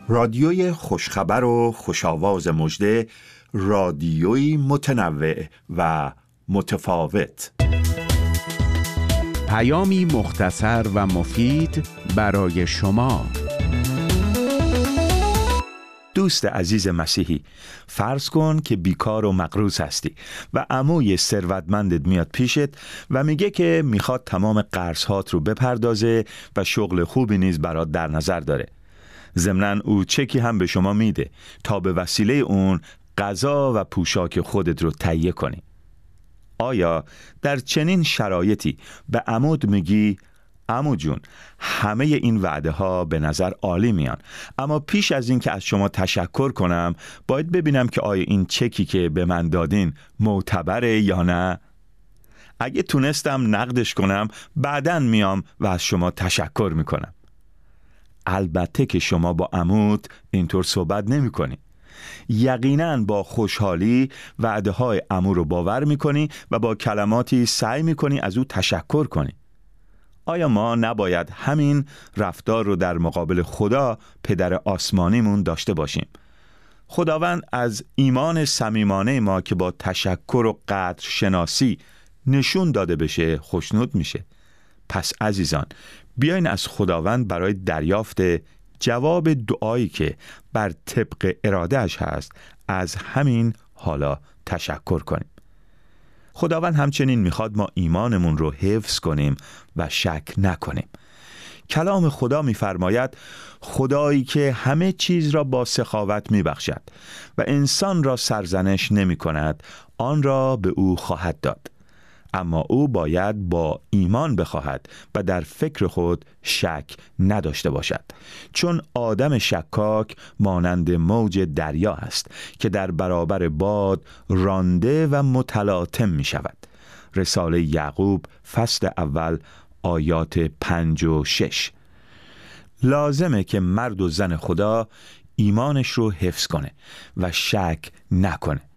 رادیوی خوشخبر و خوشاواز مژده، رادیوی متنوع و متفاوت. پیامی مختصر و مفید برای شما. دوست عزیز مسیحی، فرض کن که بیکار و مقروض هستی و عموی ثروتمندت میاد پیشت و میگه که میخواد تمام قرض‌هات رو بپردازه و شغل خوبی نیز برات در نظر داره. ضمناً او چکی هم به شما میده تا به وسیله اون غذا و پوشاک خودت رو تهیه کنی. آیا در چنین شرایطی به عمود میگی عمو جون، همه این وعده ها به نظر عالی میان، اما پیش از این که از شما تشکر کنم باید ببینم که آیا این چکی که به من دادین معتبره یا نه؟ اگه تونستم نقدش کنم بعداً میام و از شما تشکر میکنم. البته که شما با عموت اینطور صحبت نمی کنی. یقیناً با خوشحالی وعده های عمو رو باور می کنی و با کلماتی سعی می کنی از او تشکر کنی. آیا ما نباید همین رفتار رو در مقابل خدا پدر آسمانیمون داشته باشیم؟ خداوند از ایمان صمیمانه ما که با تشکر و قدر شناسی نشون داده بشه خوشنود میشه. پس عزیزان، بیاین از خداوند برای دریافت جواب دعایی که بر طبق ارادهش هست از همین حالا تشکر کنیم. خداوند همچنین میخواد ما ایمانمون رو حفظ کنیم و شک نکنیم. کلام خدا میفرماید خدایی که همه چیز را با سخاوت میبخشد و انسان را سرزنش نمی کند آن را به او خواهد داد. اما او باید با ایمان بخواهد و در فکر خود شک نداشته باشد، چون آدم شکاک مانند موج دریا است که در برابر باد رانده و متلاطم می شود. رساله یعقوب فصل اول آیات 5 و 6. لازمه که مرد و زن خدا ایمانش رو حفظ کنه و شک نکنه.